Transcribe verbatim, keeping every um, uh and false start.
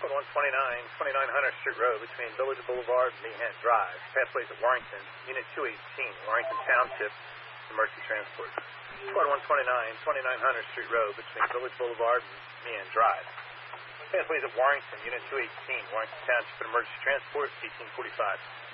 Code one twenty-nine, twenty-nine Hunter Street Road between Village Boulevard and Meehan Drive. Pathways of Warrington, Unit two eighteen, Warrington Township, Emergency Transport. Code one twenty-nine, twenty-nine Hunter Street Road between Village Boulevard and Meehan Drive. Pathways of Warrington, Unit two eighteen, Warrington Township, Emergency Transport, eighteen forty-five.